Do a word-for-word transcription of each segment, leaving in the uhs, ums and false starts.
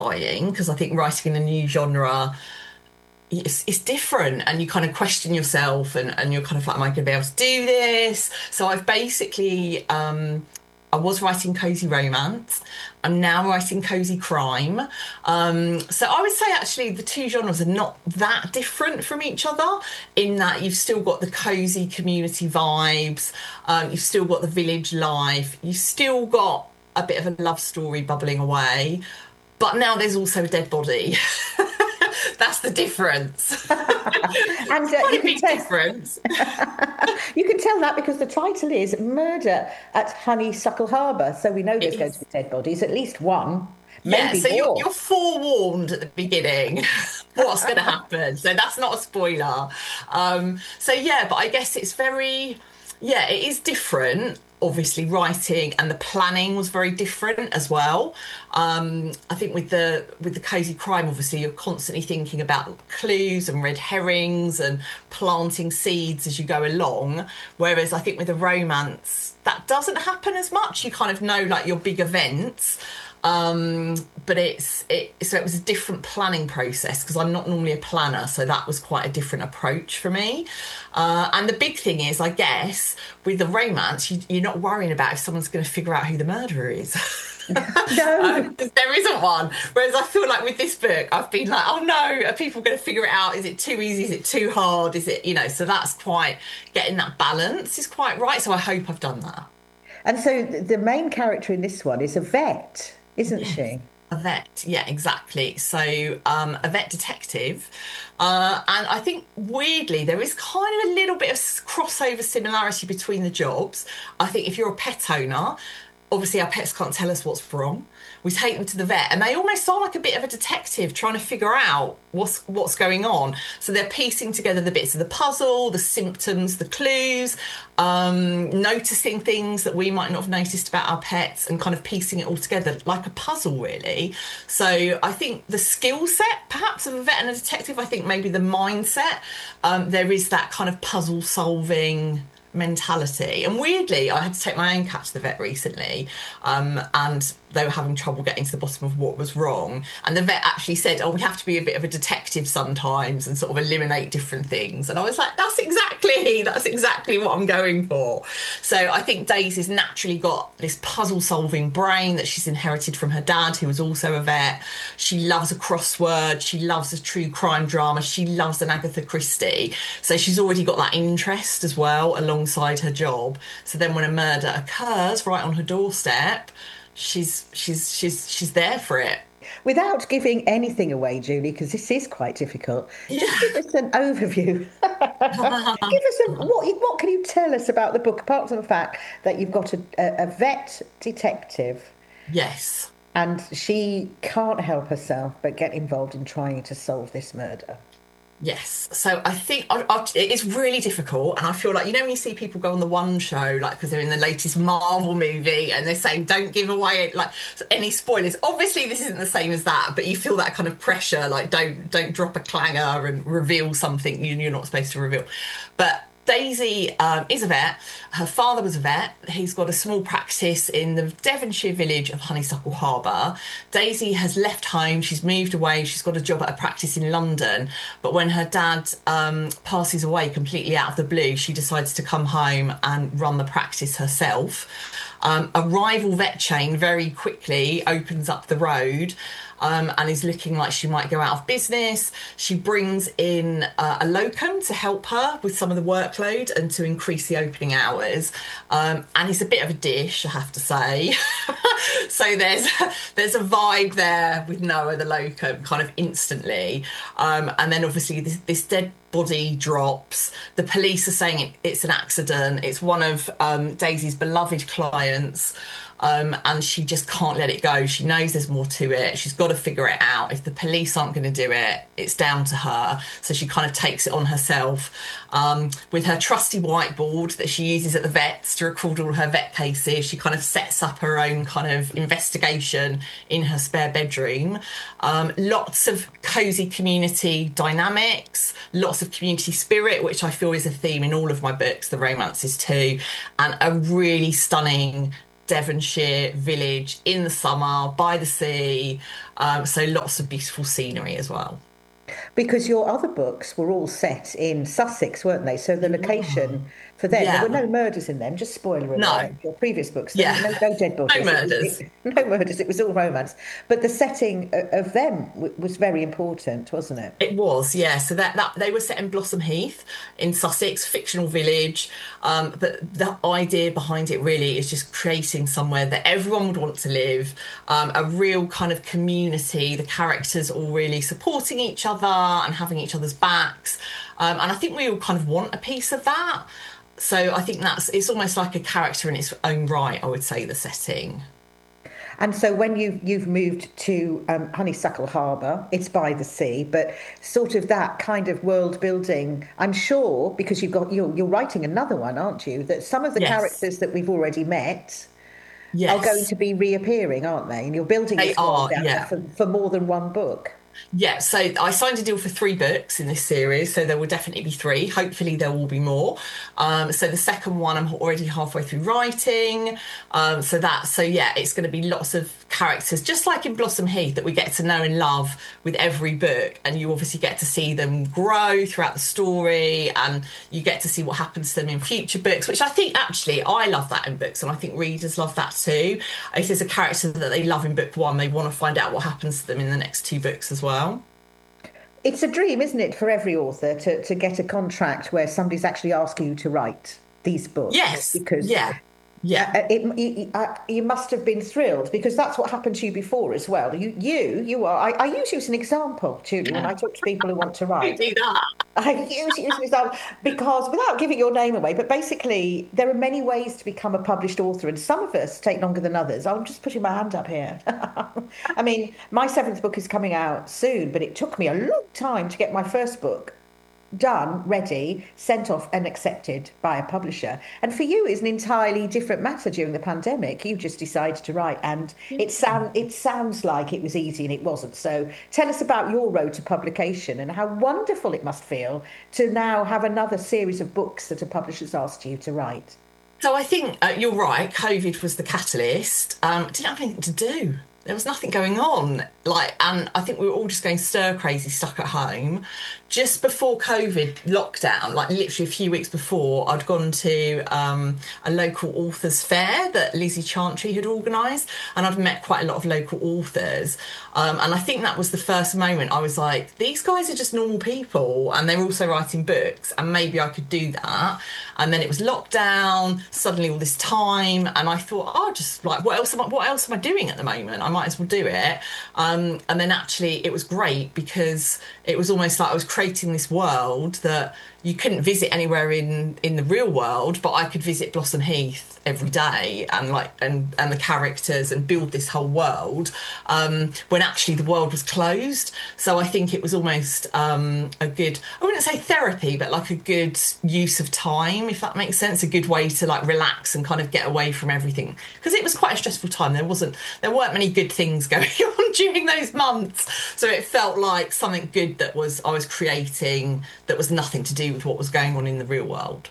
because I think writing in a new genre, it's, it's different and you kind of question yourself and, and you're kind of like, am I going to be able to do this? So I've basically, um, I was writing cozy romance. I'm now writing cozy crime. Um, so I would say actually the two genres are not that different from each other in that you've still got the cozy community vibes, um, you've still got the village life, you've still got a bit of a love story bubbling away, but now there's also a dead body. That's the difference. And It's uh, quite you a can big tell difference. you can tell that because the title is Murder at Honeysuckle Harbour. So we know It there's going to is. be dead bodies, at least one, Yeah, maybe so you're more. you're forewarned at the beginning what's going to happen. So that's not a spoiler. Um, so yeah, but I guess it's very, yeah, it is different. Obviously, writing and the planning was very different as well. Um, I think with the with the cozy crime, obviously, you're constantly thinking about clues and red herrings and planting seeds as you go along. Whereas I think with the romance, that doesn't happen as much. You kind of know like your big events. Um, but it's it so it was a different planning process because I'm not normally a planner, so that was quite a different approach for me. Uh, and the big thing is, I guess, with the romance, you, you're not worrying about if someone's going to figure out who the murderer is. No. Um, 'cause there isn't one. Whereas I feel like with this book, I've been like, oh no, are people going to figure it out? Is it too easy? Is it too hard? Is it, you know, so that's quite getting that balance is quite right. So I hope I've done that. And so th- the main character in this one is a vet, isn't Yes. she? A vet, yeah, exactly. So, um, a vet detective. Uh, and I think weirdly, there is kind of a little bit of s- crossover similarity between the jobs. I think if you're a pet owner, obviously our pets can't tell us what's wrong. We take them to the vet, and they almost are like a bit of a detective trying to figure out what's what's going on. So they're piecing together the bits of the puzzle, the symptoms, the clues, um, noticing things that we might not have noticed about our pets, and kind of piecing it all together like a puzzle, really. So I think the skill set, perhaps, of a vet and a detective. I think maybe the mindset. Um, there is that kind of puzzle solving mentality. And weirdly, I had to take my own cat to the vet recently, um, and they were having trouble getting to the bottom of what was wrong. And the vet actually said, "Oh, we have to be a bit of a detective sometimes and sort of eliminate different things." And I was like, "That's exactly, that's exactly what I'm going for." So I think Daisy's naturally got this puzzle-solving brain that she's inherited from her dad, who was also a vet. She loves a crossword. She loves a true crime drama. She loves an Agatha Christie. So she's already got that interest as well alongside her job. So then when a murder occurs right on her doorstep, she's she's she's she's there for it. Without giving anything away, Julie, because this is quite difficult, just Yeah. give us an overview. Give us a what? What can you tell us about the book, apart from the fact that you've got a, a, a vet detective Yes. and she can't help herself but get involved in trying to solve this murder. Yes. So I think I, I, it is really difficult. And I feel like, you know, when you see people go on the one show, like, because they're in the latest Marvel movie and they're saying, don't give away like any spoilers. Obviously, this isn't the same as that, but you feel that kind of pressure, like, don't don't drop a clanger and reveal something you- you're not supposed to reveal. But Daisy um, is a vet. Her father was a vet. He's got a small practice in the Devonshire village of Honeysuckle Harbour. Daisy has left home. She's moved away. She's got a job at a practice in London. But when her dad um, passes away completely out of the blue, she decides to come home and run the practice herself. Um, a rival vet chain very quickly opens up the road, um, and is looking like she might go out of business. She brings in uh, a locum to help her with some of the workload and to increase the opening hours. Um, and he's a bit of a dish, I have to say. So there's there's a vibe there with Noah the locum kind of instantly. Um, and then obviously this, this dead body drops. The police are saying it, it's an accident. It's one of um, Daisy's beloved clients. Um, and she just can't let it go. She knows there's more to it. She's got to figure it out. If the police aren't going to do it, it's down to her. So she kind of takes it on herself, um, with her trusty whiteboard that she uses at the vets to record all her vet cases. She kind of sets up her own kind of investigation in her spare bedroom. Um, lots of cozy community dynamics, lots of community spirit, which I feel is a theme in all of my books, the romances too, and a really stunning Devonshire village in the summer by the sea. Um, so lots of beautiful scenery as well. Because your other books were all set in Sussex, weren't they? So the location for them, there were Yeah. no murders in them. Just spoiler alert. No. Your previous books, there were Yeah. no, no dead No bodies. It was, murders. it, no murders. It was all romance. But the setting o- of them w- was very important, wasn't it? It was, yeah. So that, that they were set in Blossom Heath in Sussex, fictional village. Um, but the idea behind it really is just creating somewhere that everyone would want to live, um, a real kind of community, the characters all really supporting each other and having each other's backs. Um, and I think we all kind of want a piece of that. So I think that's it's almost like a character in its own right, I would say, the setting. And so when you you've moved to um, Honeysuckle Harbour, it's by the sea, but sort of that kind of world building. I'm sure because you've got you're you're writing another one, aren't you? That some of the Yes. characters that we've already met are going Yes. to be reappearing, aren't they? And you're building They this world are, out there yeah. for, for more than one book. Yeah, so I signed a deal for three books in this series, so there will definitely be three. Hopefully, there will be more. Um, so the second one, I'm already halfway through writing. Um, so that, so yeah, it's going to be lots of characters, just like in Blossom Heath, that we get to know and love with every book, and you obviously get to see them grow throughout the story, and you get to see what happens to them in future books, which I think actually I love that in books, and I think readers love that too. If there's a character that they love in book one, they want to find out what happens to them in the next two books as well. It's a dream, isn't it, for every author to, to get a contract where somebody's actually asking you to write these books Yes, because yeah, yeah. uh, it, you, uh, you must have been thrilled because that's what happened to you before as well. You, you, you are. I, I use you as an example, Julie, when I talk to people who want to Don't write. do that. I use you as an example because, without giving your name away, but basically, there are many ways to become a published author, and some of us take longer than others. I'm just putting my hand up here. I mean, my seventh book is coming out soon, but it took me a long time to get my first book done, ready, sent off, and accepted by a publisher. And for you, it's an entirely different matter during the pandemic. You just decided to write, and it sound it sounds like it was easy, and it wasn't. So tell us about your road to publication and how wonderful it must feel to now have another series of books that a publisher's asked you to write. So I think uh, you're right. COVID was the catalyst. Um, didn't have anything to do. There was nothing going on. Like, and I think we were all just going stir crazy, stuck at home. Just before COVID lockdown, like literally a few weeks before, I'd gone to um, a local authors fair that Lizzie Chantry had organised, and I'd met quite a lot of local authors. Um, and I think that was the first moment I was like, these guys are just normal people, and they're also writing books, and maybe I could do that. And then it was lockdown, suddenly all this time, and I thought, oh, just like, what else am I, what else am I doing at the moment? I might as well do it. Um, and then actually, it was great because it was almost like I was creating this world that you couldn't visit anywhere in in the real world, but I could visit Blossom Heath every day and like and and the characters and build this whole world um when actually the world was closed. So I think it was almost um a good, I wouldn't say therapy, but like a good use of time, if that makes sense, a good way to like relax and kind of get away from everything, because it was quite a stressful time. There wasn't there weren't many good things going on during those months, so it felt like something good that was I was creating that was nothing to do with what was going on in the real world.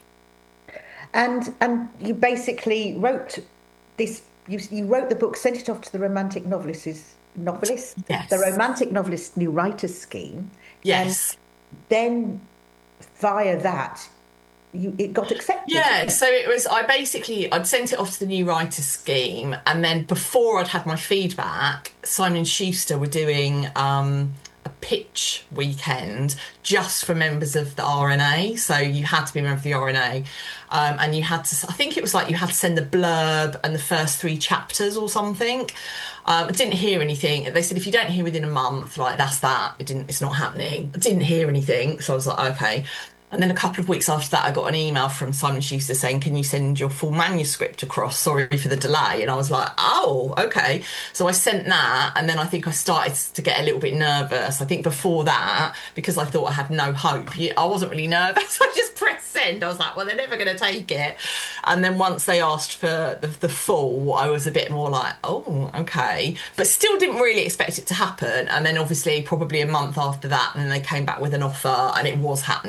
And and you basically wrote this. You you wrote the book, sent it off to the romantic novelist's novelist, the Yes. romantic novelist new writers scheme, and Yes. then via that, you it got accepted, Yeah, didn't it? so it was, I basically, I'd sent it off to the new writer scheme, and then before I'd had my feedback, Simon and Schuster were doing um, a pitch weekend just for members of the R N A. So you had to be a member of the R N A, um, and you had to, I think it was like you had to send the blurb and the first three chapters or something. Um, I didn't hear anything. They said if you don't hear within a month, like that's that. It didn't. It's not happening. I didn't hear anything, so I was like, okay. And then a couple of weeks after that, I got an email from Simon Schuster saying, can you send your full manuscript across? Sorry for the delay. And I was like, oh, okay. So I sent that. And then I think I started to get a little bit nervous. I think before that, because I thought I had no hope, you- I wasn't really nervous. I just pressed send. I was like, well, they're never going to take it. And then once they asked for the, the full, I was a bit more like, oh, okay. But still didn't really expect it to happen. And then obviously probably a month after that, and then they came back with an offer and it was happening. And I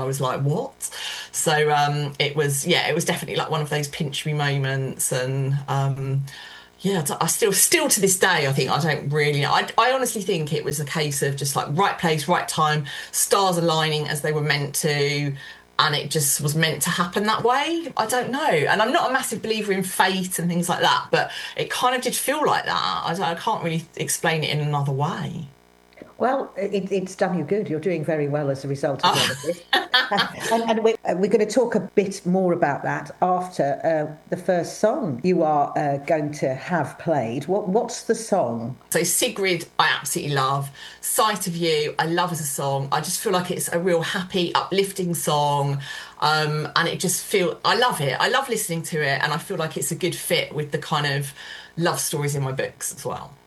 I was like, what? So um, it was, yeah, it was definitely like one of those pinch me moments. And um, yeah, I still, still to this day, I think I don't really. I, I honestly think it was a case of just like right place, right time, stars aligning as they were meant to, and it just was meant to happen that way. I don't know, and I'm not a massive believer in fate and things like that, but it kind of did feel like that. I, I can't really explain it in another way. Well, it, it's done you good. You're doing very well as a result of all of this. and and we're, uh, we're going to talk a bit more about that after uh, the first song you are uh, going to have played. What What's the song? So Sigrid, I absolutely love. Sight of You, I love as a song. I just feel like it's a real happy, uplifting song. Um, and it just feel, I love it. I love listening to it. And I feel like it's a good fit with the kind of love stories in my books as well.